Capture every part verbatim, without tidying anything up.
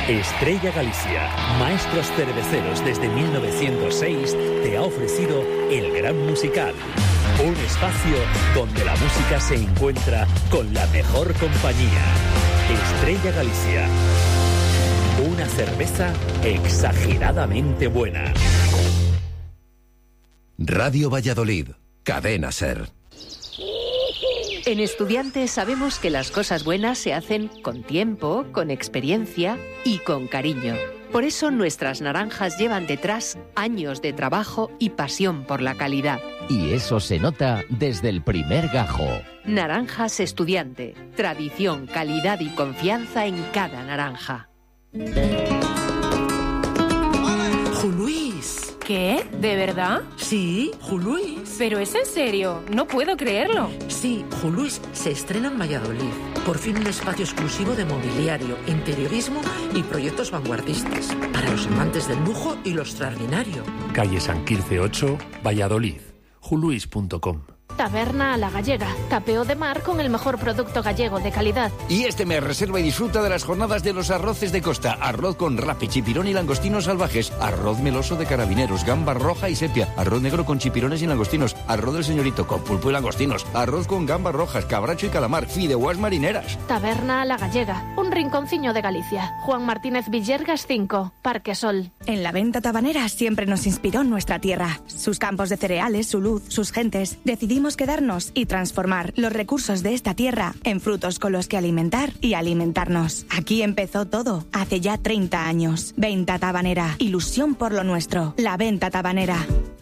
Estrella Galicia, maestros cerveceros desde mil novecientos seis, te ha ofrecido el Gran Musical. Un espacio donde la música se encuentra con la mejor compañía. Estrella Galicia. Una cerveza exageradamente buena. Radio Valladolid, Cadena SER. En Estudiantes sabemos que las cosas buenas se hacen con tiempo, con experiencia y con cariño. Por eso nuestras naranjas llevan detrás años de trabajo y pasión por la calidad. Y eso se nota desde el primer gajo. Naranjas Estudiante. Tradición, calidad y confianza en cada naranja. ¡Juluís! ¿Qué? ¿De verdad? Sí, Juluís. ¿Pero es en serio? No puedo creerlo. Sí, Juluís se estrena en Valladolid. Por fin un espacio exclusivo de mobiliario, interiorismo y proyectos vanguardistas. Para los amantes del lujo y lo extraordinario. Calle San Quirce ocho, Valladolid. juluís punto com. Taberna a la gallega, tapeo de mar con el mejor producto gallego de calidad. Y este mes reserva y disfruta de las jornadas de los arroces de costa. Arroz con rape, chipirón y langostinos salvajes. Arroz meloso de carabineros, gamba roja y sepia. Arroz negro con chipirones y langostinos. Arroz del señorito con pulpo y langostinos. Arroz con gambas rojas, cabracho y calamar. Fideuás marineras. Taberna a la gallega, un rinconciño de Galicia. Juan Martínez Villergas cinco, Parque Sol. En la venta tabanera siempre nos inspiró nuestra tierra. Sus campos de cereales, su luz, sus gentes. Decidimos quedarnos y transformar los recursos de esta tierra en frutos con los que alimentar y alimentarnos. Aquí empezó todo, hace ya treinta años. Venta tabanera, ilusión por lo nuestro. La venta tabanera.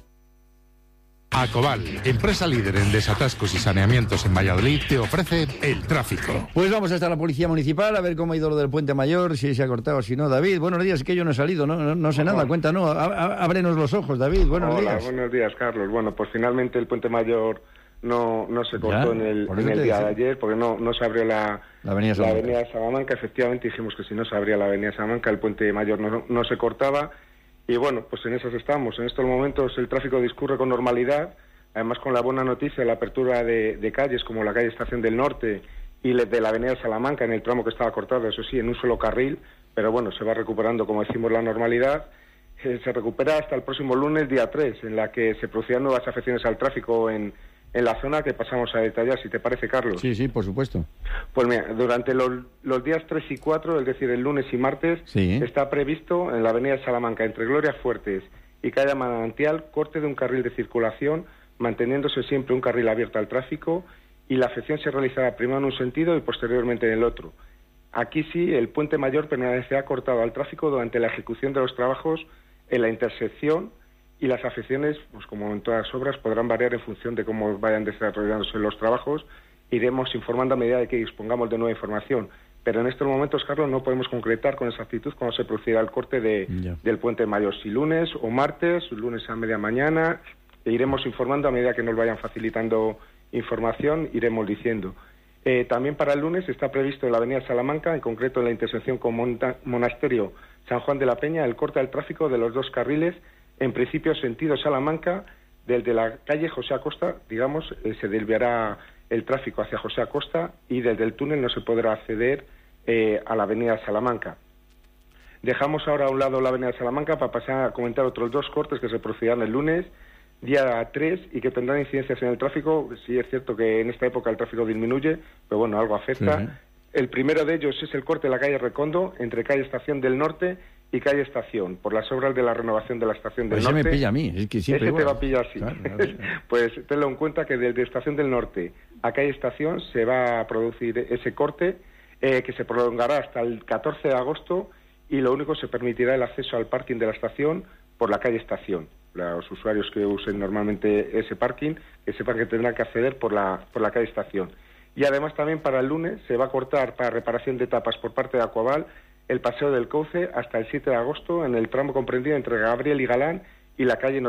Acobal, empresa líder en desatascos y saneamientos en Valladolid, te ofrece el tráfico. Pues vamos hasta la Policía Municipal a ver cómo ha ido lo del Puente Mayor, si se ha cortado o si no. David, buenos días, es que yo no he salido, no, no, no sé nada, cuéntanos, ábrenos los ojos, David, buenos Hola, días. buenos días, Carlos. Bueno, pues finalmente el Puente Mayor no, no se cortó en el, en el día de ayer, porque no, no se abrió la, la avenida la avenida de Salamanca. Efectivamente dijimos que si no se abría la avenida de Salamanca, el Puente Mayor no, no se cortaba. Y bueno, pues en esas estamos. En estos momentos el tráfico discurre con normalidad. Además, con la buena noticia de la apertura de, de calles como la calle Estación del Norte y de la avenida Salamanca en el tramo que estaba cortado, eso sí, en un solo carril, pero bueno, se va recuperando, como decimos, la normalidad. Eh, se recupera hasta el próximo lunes, día tres, en la que se producirán nuevas afecciones al tráfico en, en la zona que pasamos a detallar, si te parece, Carlos. Sí, sí, por supuesto. Pues mira, durante los, los días tres y cuatro, es decir, el lunes y martes, sí. está previsto en la avenida Salamanca, entre Gloria Fuertes y calle Manantial, corte de un carril de circulación, manteniéndose siempre un carril abierto al tráfico, y la afección se realizará primero en un sentido y posteriormente en el otro. Aquí sí, el Puente Mayor permanecerá cortado al tráfico durante la ejecución de los trabajos en la intersección, y las afecciones, pues como en todas las obras, podrán variar en función de cómo vayan desarrollándose los trabajos. Iremos informando a medida de que dispongamos de nueva información. Pero en estos momentos, Carlos, no podemos concretar con exactitud cuándo se producirá el corte de, del Puente Mayor, si lunes o martes, lunes a media mañana. E iremos informando a medida que nos vayan facilitando información, iremos diciendo. Eh, también para el lunes está previsto en la avenida Salamanca, en concreto en la intersección con Monta- Monasterio San Juan de la Peña, el corte al tráfico de los dos carriles, en principio sentido Salamanca, desde la calle José Acosta, digamos, eh, se desviará el tráfico hacia José Acosta, y desde el túnel no se podrá acceder eh, a la avenida Salamanca. Dejamos ahora a un lado la avenida Salamanca para pasar a comentar otros dos cortes que se producirán el lunes, día tres, y que tendrán incidencias en el tráfico. Sí es cierto que en esta época el tráfico disminuye, pero bueno, algo afecta. Sí. El primero de ellos es el corte de la calle Recondo, entre calle Estación del Norte y calle Estación, por las obras de la renovación de la Estación del pues Norte. Ese me pilla a mí, es que siempre Ese igual. te va a pillar, sí. Claro, claro, claro. Pues tenlo en cuenta que desde Estación del Norte a calle Estación se va a producir ese corte, eh, que se prolongará hasta el catorce de agosto, y lo único se permitirá el acceso al parking de la estación por la calle Estación. Los usuarios que usen normalmente ese parking, que sepan que tendrán que acceder por la, por la calle Estación. Y además también para el lunes se va a cortar para reparación de etapas por parte de Aquaval el Paseo del Cauce hasta el siete de agosto en el tramo comprendido entre Gabriel y Galán y la calle